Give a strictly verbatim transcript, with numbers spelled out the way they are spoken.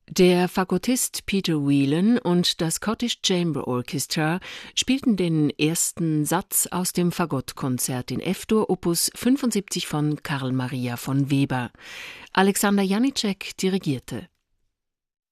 Der Fagottist Peter Whelan und das Scottish Chamber Orchestra spielten den ersten Satz aus dem Fagottkonzert in F-Dur Opus fünfundsiebzig von Carl Maria von Weber. Alexander Janicek dirigierte.